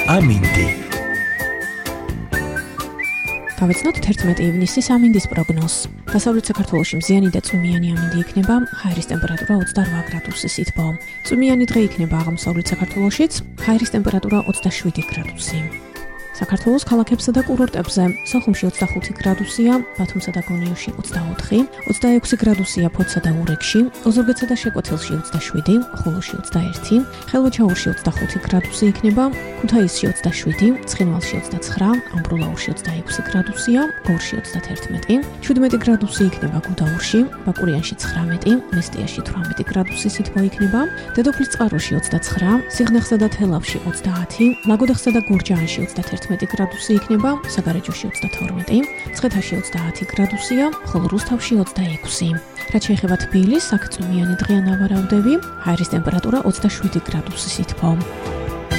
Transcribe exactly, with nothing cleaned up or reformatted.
ამინდი. გავეცნოთ თერთმეტი ივნისის ამინდის პროგნოზს. დასავლეთ საქართველოში მზიანი და წვიმიანი ამინდი იქნება, ჰაერის ტემპერატურა ოცდაორ გრადუსის ითბო. წვიმიანი დღე იქნება აღმოსავლეთ საქართველოშიც, ჰაერის ტემპერატურა ოცდაშვიდი გრადუსი. საქართველოს ქალაქებსა და კურორტებზე სოხუმში ოცდახუთი გრადუსია, ბათუმსა და გონიოში ოცდაოთხი, ოცდაექვსი გრადუსია ფოთსა და ურეკში, ოზურგეთსა და შეკვეთილში ოცდაშვიდი, ხულოში ოცდაერთი, ხელვაჩაურში ოცდახუთი გრადუსი იქნება, ქუთაისში ოცდაშვიდი, ცხინვალში ოცდაცხრა, ამბროლაურში ოცდაექვსი გრადუსია, გორში ოცდათერთმეტი, შვიდმეტი გრადუსი იქნება გუდაურში, ბაკურიანში ცხრამეტი, მესტიაში თვრამეტი გრადუსის სითბო იქნება, დედოფლის წყაროში ოცდაცხრა, სიღნაღსა და თელავში ოცდაათი, ლაგოდეხსა და გურჯაანში ოცდათერთმეტი გრადუსი იქნება, საგარეჯოში ოცდათორმეტი, ცხეთაში ოცდაათი გრადუსია, ხოლო რუსთავში ოცდაექვსი. რაც შეეხება თბილისს, აქ წვიმიანი დღეა ნავარაუდები, ჰაერის ტემპერატურა ოცდაშვიდი გრადუსის ითბო.